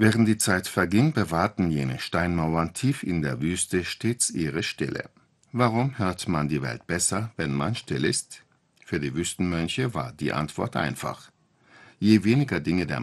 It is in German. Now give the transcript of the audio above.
Während die Zeit verging, bewahrten jene Steinmauern tief in der Wüste stets ihre Stille. Warum hört man die Welt besser, wenn man still ist? Für die Wüstenmönche war die Antwort einfach: Je weniger Dinge der